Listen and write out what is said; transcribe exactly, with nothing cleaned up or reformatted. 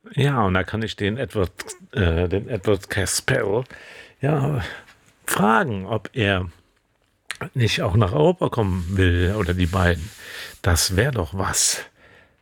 Ja, und da kann ich den Edward, äh, den Edward Caspell, ja, fragen, ob er nicht auch nach Europa kommen will oder die beiden. Das wäre doch was.